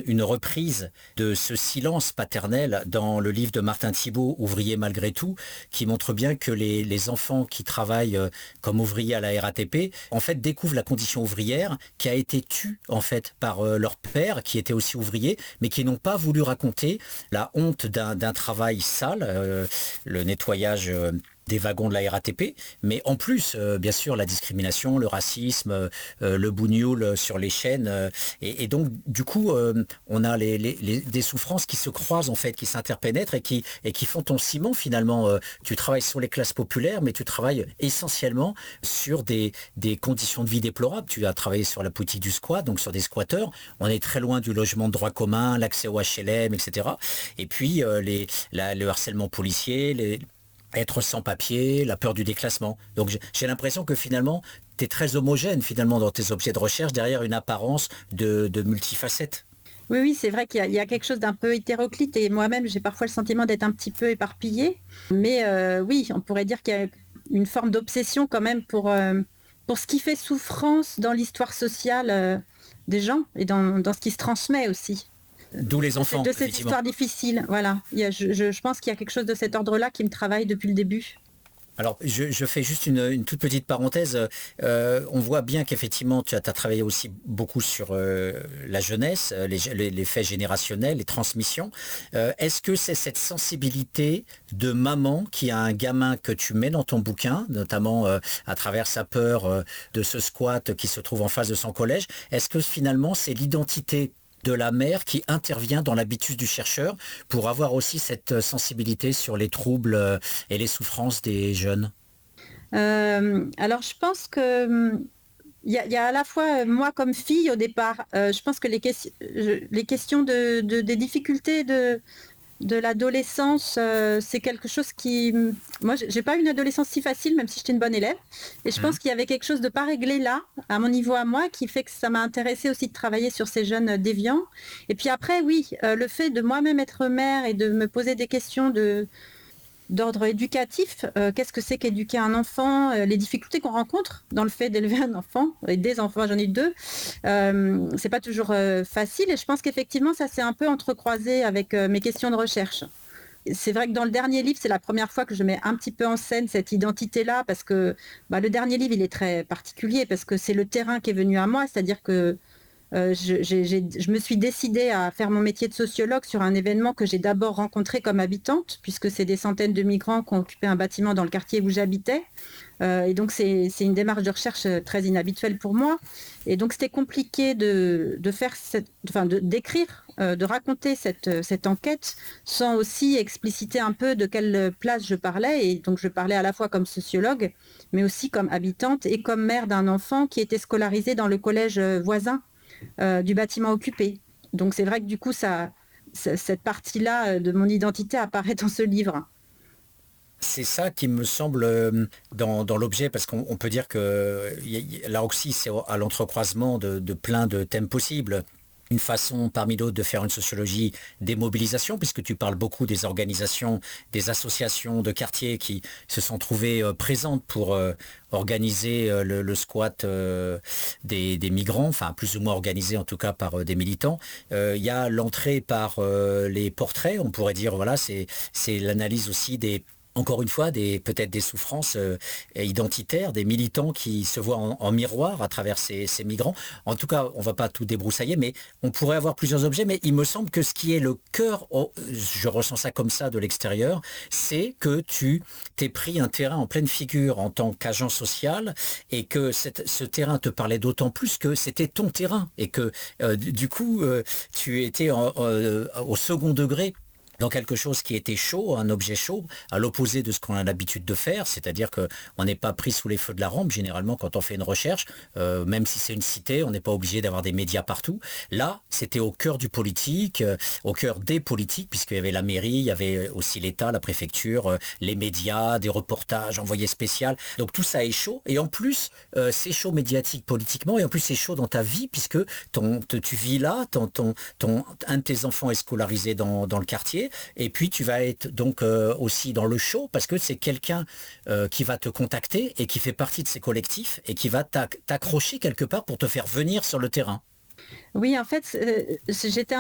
une reprise de ce silence paternel dans le livre de Martin Thibault, Ouvrier malgré tout, qui montre bien que les enfants qui travaillent comme ouvriers à la RATP, en fait, découvrent la condition ouvrière qui a été tue, en fait, par leur père, qui était aussi ouvrier, mais qui n'ont pas voulu raconter la honte d'un travail sale, le nettoyage des wagons de la RATP, mais en plus, bien sûr, la discrimination, le racisme, le bougnoul sur les chaînes. Et donc, du coup, on a des souffrances qui se croisent, en fait, qui s'interpénètrent et qui font ton ciment, finalement. Tu travailles sur les classes populaires, mais tu travailles essentiellement sur des conditions de vie déplorables. Tu as travaillé sur la politique du squat, donc sur des squatteurs. On est très loin du logement de droit commun, l'accès au HLM, etc. Et puis, le harcèlement policier, être sans papier, la peur du déclassement. Donc j'ai l'impression que finalement, tu es très homogène finalement dans tes objets de recherche derrière une apparence de multifacettes. Oui, oui, c'est vrai qu'il y a quelque chose d'un peu hétéroclite et moi-même, j'ai parfois le sentiment d'être un petit peu éparpillée. Mais oui, on pourrait dire qu'il y a une forme d'obsession quand même pour ce qui fait souffrance dans l'histoire sociale des gens et dans ce qui se transmet aussi. D'où les enfants, De ces effectivement. histoires difficiles, voilà. Je pense qu'il y a quelque chose de cet ordre-là qui me travaille depuis le début. Alors, je fais juste une toute petite parenthèse. On voit bien qu'effectivement, tu as travaillé aussi beaucoup sur la jeunesse, les faits générationnels, les transmissions. Est-ce que c'est cette sensibilité de maman qui a un gamin que tu mets dans ton bouquin, notamment à travers sa peur de ce squat qui se trouve en face de son collège? Est-ce que finalement, c'est l'identité de la mère qui intervient dans l'habitus du chercheur pour avoir aussi cette sensibilité sur les troubles et les souffrances des jeunes? Alors je pense que il y a à la fois moi comme fille au départ, je pense que les questions des difficultés de l'adolescence, c'est quelque chose qui... Moi, j'ai pas eu une adolescence si facile, même si j'étais une bonne élève. Et je pense qu'il y avait quelque chose de pas réglé là, à mon niveau à moi, qui fait que ça m'a intéressé aussi de travailler sur ces jeunes déviants. Et puis après, oui, le fait de moi-même être mère et de me poser des questions d'ordre éducatif, qu'est-ce que c'est qu'éduquer un enfant, les difficultés qu'on rencontre dans le fait d'élever un enfant, et des enfants, j'en ai deux, c'est pas toujours facile, et je pense qu'effectivement ça s'est un peu entrecroisé avec mes questions de recherche. C'est vrai que dans le dernier livre, c'est la première fois que je mets un petit peu en scène cette identité-là, parce que le dernier livre, il est très particulier, parce que c'est le terrain qui est venu à moi, c'est-à-dire que je me suis décidée à faire mon métier de sociologue sur un événement que j'ai d'abord rencontré comme habitante, puisque c'est des centaines de migrants qui ont occupé un bâtiment dans le quartier où j'habitais. Et donc c'est une démarche de recherche très inhabituelle pour moi. Et donc c'était compliqué d'écrire, de raconter cette enquête sans aussi expliciter un peu de quelle place je parlais. Et donc je parlais à la fois comme sociologue, mais aussi comme habitante et comme mère d'un enfant qui était scolarisé dans le collège voisin du bâtiment occupé. Donc c'est vrai que du coup, cette partie-là de mon identité apparaît dans ce livre. C'est ça qui me semble dans l'objet, parce qu'on peut dire que là aussi, c'est à l'entrecroisement de plein de thèmes possibles. Une façon parmi d'autres de faire une sociologie des mobilisations, puisque tu parles beaucoup des organisations, des associations de quartiers qui se sont trouvées présentes pour organiser le squat des migrants, enfin plus ou moins organisé en tout cas par des militants. Il y a l'entrée par les portraits, on pourrait dire, voilà, c'est l'analyse aussi encore une fois, peut-être des souffrances identitaires, des militants qui se voient en miroir à travers ces migrants. En tout cas, on ne va pas tout débroussailler, mais on pourrait avoir plusieurs objets. Mais il me semble que ce qui est le cœur, je ressens ça comme ça de l'extérieur, c'est que tu t'es pris un terrain en pleine figure en tant qu'agent social et que ce terrain te parlait d'autant plus que c'était ton terrain et que du coup, tu étais au second degré dans quelque chose qui était chaud, un objet chaud, à l'opposé de ce qu'on a l'habitude de faire, c'est-à-dire qu'on n'est pas pris sous les feux de la rampe, généralement, quand on fait une recherche, même si c'est une cité, on n'est pas obligé d'avoir des médias partout. Là, c'était au cœur du politique, au cœur des politiques, puisqu'il y avait la mairie, il y avait aussi l'État, la préfecture, les médias, des reportages, envoyés spéciaux. Donc tout ça est chaud, et en plus, c'est chaud médiatique, politiquement, et en plus c'est chaud dans ta vie, puisque tu vis là, un de tes enfants est scolarisé dans le quartier, et puis tu vas être donc aussi dans le show parce que c'est quelqu'un qui va te contacter et qui fait partie de ces collectifs et qui va t'accrocher quelque part pour te faire venir sur le terrain. Oui, en fait, j'étais